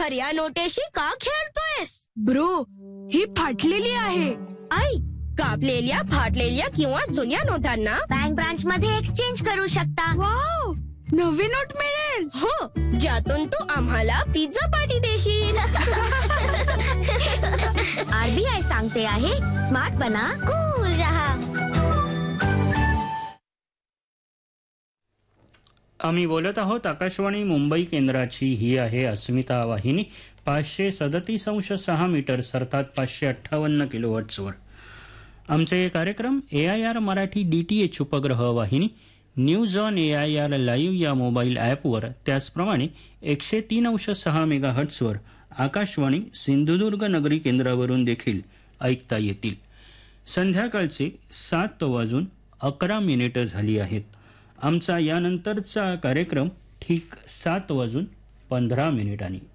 खऱ्या नोटेशी का खेळतोयस? ब्रो, ही फाटलेली आहे. आई, कापलेल्या, फाटलेल्या किंवा जुन्या नोटांना बँक ब्रांच मध्ये एक्सचेंज करू शकता. वाव, नवी नोट मिळेल. हो, ज्यातून तू आम्हाला पिझ्झा पार्टी देशील. आरबीआय सांगते आहे, स्मार्ट बना, कूल रहा. आम्ही बोलत आहोत आकाशवाणी मुंबई केंद्राची. ही आहे अस्मिता वाहिनी 537.6 मीटर्स अर्थात 558 किलोहर्ट्जवर. आमचे कार्यक्रम AIR मराठी DTH उपग्रह वाहिनी, न्यूज ऑन AIR लाईव्ह या मोबाईल ॲपवर, त्याचप्रमाणे 103.6 मेगाहर्ट्जवर आकाशवाणी सिंधुदुर्ग नगरी केंद्रावरून देखील ऐकता येतील. संध्याकाळचे 7:11 झाली आहेत. आमचा यानंतरचा कार्यक्रम ठीक 7:15